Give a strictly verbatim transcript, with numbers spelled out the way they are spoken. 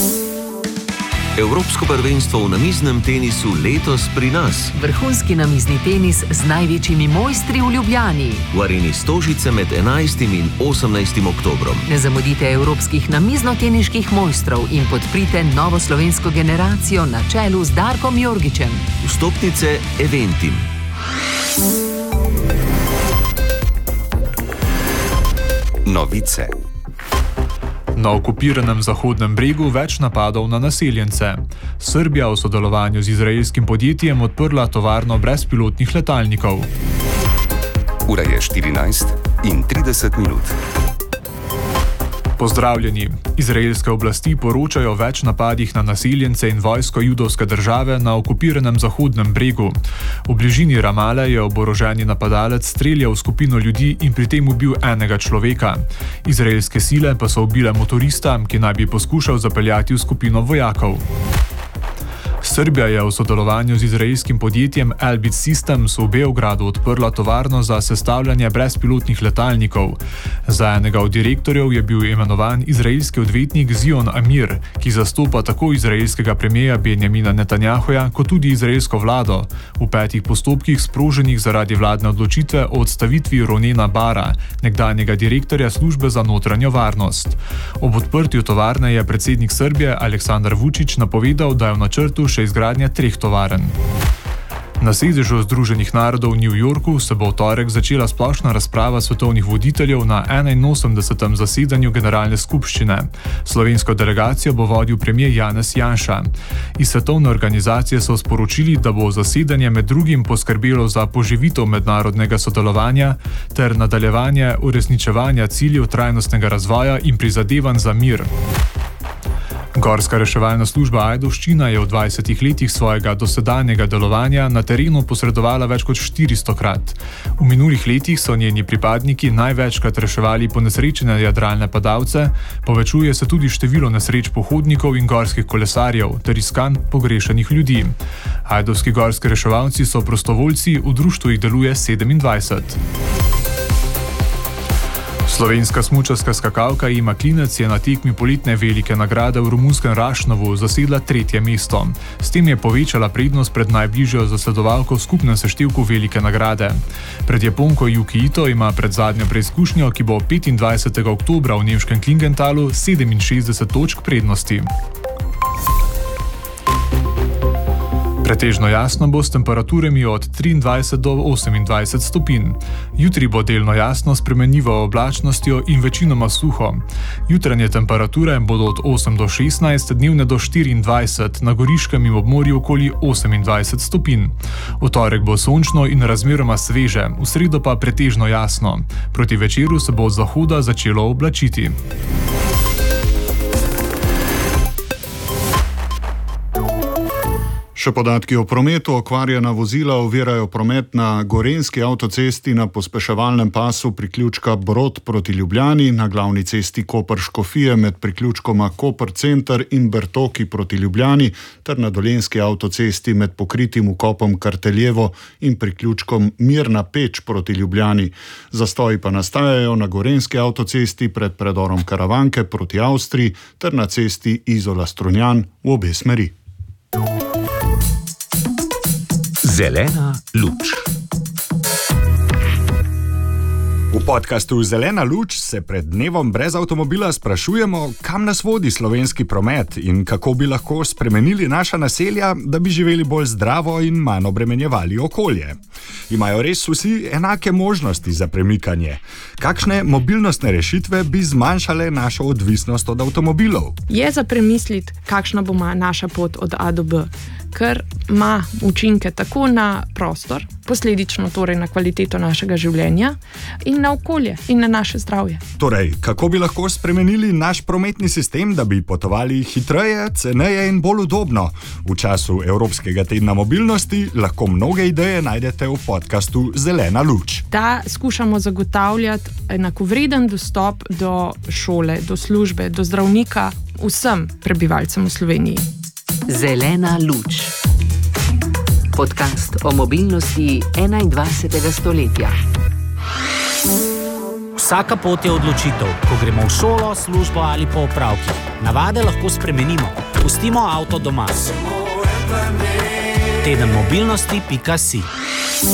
Evropsko prvenstvo v namiznem tenisu letos pri nas. Vrhunski namizni tenis z največjimi mojstri v Ljubljani. V areni Stožice med enajstim in osemnajstim oktobrom. Ne zamudite evropskih namizno-teniških mojstrov in podprite novo slovensko generacijo na čelu z Darkom Jorgičem. Vstopnice Eventim. Novice. Na okupiranem Zahodnem bregu več napadov na naseljence. Srbija v sodelovanju z izraelskim podjetjem odprla tovarno brezpilotnih letalnikov. Ura je štirinajst in trideset minut. Pozdravljeni. Izraelske oblasti poročajo o več napadih na naseljence in vojsko judovske države na okupiranem Zahodnem bregu. V bližini Ramale je oboroženi napadalec streljal v skupino ljudi in pri tem ubil enega človeka. Izraelske sile pa so ubile motorista, ki naj bi poskušal zapeljati v skupino vojakov. Srbija je v sodelovanju z izraelskim podjetjem Elbit Systems v Beogradu odprla tovarno za sestavljanje brezpilotnih letalnikov. Za enega od direktorjev je bil imenovan izraelski odvetnik Zion Amir, ki zastopa tako izraelskega premierja Benjamina Netanjahuja kot tudi izraelsko vlado v petih postopkih sproženih zaradi vladne odločitve o odstavitvi Ronena Bara, nekdanjega direktorja službe za notranjo varnost. Ob odprtju tovarne je predsednik Srbije Aleksandar Vučić napovedal, da je v načrtu še izgradnja treh tovaren. Na sedežu Združenih narodov v New Yorku se bo v torek začela splošna razprava svetovnih voditeljev na enainosemdesetem zasedanju Generalne skupščine. Slovensko delegacijo bo vodil premier Janez Janša. Iz svetovne organizacije so sporočili, da bo zasedanje med drugim poskrbelo za poživitev mednarodnega sodelovanja ter nadaljevanje uresničevanja ciljev trajnostnega razvoja in prizadevanj za mir. Gorska reševalna služba Ajdovščina je v dvajsetih letih svojega dosedanjega delovanja na terenu posredovala več kot štiristokrat. V minulih letih so njeni pripadniki največkrat reševali ponesrečene jadralne padalce, povečuje se tudi število nesreč pohodnikov in gorskih kolesarjev ter iskanj pogrešenih ljudi. Ajdovski gorski reševalci so prostovoljci, v društvu jih deluje sedemindvajset. Slovenska smučarska skakalka Ema Klinec je na tekmi poletne velike nagrade v romunskem Rašnovu zasedla tretje mesto. S tem je povečala prednost pred najbližjo zasledovalko v skupnem seštevku velike nagrade. Pred Japonko Yuki Ito ima pred zadnjo preizkušnjo, ki bo petindvajsetega oktobra v nemškem Klingentalu, sedeminšestdeset točk prednosti. Pretežno jasno bo s temperaturami od triindvajset do osemindvajset stopinj. Jutri bo delno jasno s spremenljivo oblačnostjo in večinoma suho. Jutranje temperature bodo od osem do šestnajst, dnevne do štiriindvajset, na Goriškem in ob morju okoli osemindvajset stopinj. V torek bo sončno in razmeroma sveže, v sredo pa pretežno jasno. Proti večeru se bo od zahoda začelo oblačiti. Še podatki o prometu. Okvarjena vozila ovirajo promet na Gorenjski avtocesti na pospeševalnem pasu priključka Brod proti Ljubljani, na glavni cesti Koper-Škofije med priključkoma Koper Center in Bertoki proti Ljubljani ter na Dolenjski avtocesti med pokritim vkopom Karteljevo in priključkom Mirna Peč proti Ljubljani. Zastoji pa nastajajo na Gorenjski avtocesti pred predorom Karavanke proti Avstriji ter na cesti Izola-Strunjan v obe smeri. Zelena luč. V podkastu Zelena luč se pred dnevom brez avtomobila sprašujemo, kam nas vodi slovenski promet in kako bi lahko spremenili naša naselja, da bi živeli bolj zdravo in manj obremenjevali okolje. Imajo res vsi enake možnosti za premikanje? Kakšne mobilnostne rešitve bi zmanjšale našo odvisnost od avtomobilov? Je za premisliti, kakšna bo naša pot od A do B, ker ima učinke tako na prostor, posledično torej na kvaliteto našega življenja in na okolje in na naše zdravje. Torej, kako bi lahko spremenili naš prometni sistem, da bi potovali hitreje, ceneje in bolj udobno? V času Evropskega tedna mobilnosti lahko mnoge ideje najdete v podkastu Zelena luč. Da skušamo zagotavljati enakovreden dostop do šole, do službe, do zdravnika vsem prebivalcem v Sloveniji. Zelena luč. Podcast o mobilnosti enaindvajsetega stoletja. Vsaka pot je odločitev, ko gremo v šolo, službo ali po opravkih. Navade lahko spremenimo. Pustimo avto doma. teden mobilnosti pika si.